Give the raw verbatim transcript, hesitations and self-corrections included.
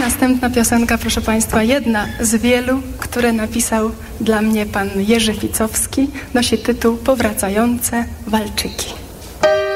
następna piosenka, proszę Państwa, jedna z wielu, które napisał dla mnie pan Jerzy Ficowski, nosi tytuł Powracające walczyki.